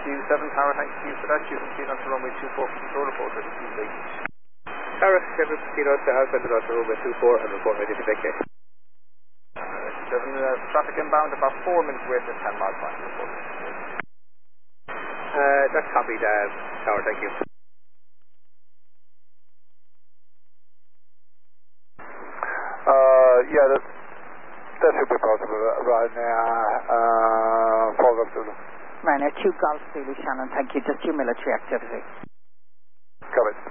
you 7 Tower, thank you for that. You can see on to runway 24 control report ready to vacate. Tower 7 Kilo to outside the runway 24 and report ready to vacate. 7 traffic inbound about 4 minutes away from 10 miles behind report. That's copied, Tower, thank you. Yeah, that should be possible right now. Follow up to the... Ryanair 2 Golf Zulu, Shannon, thank you. Just your military activity. Covered.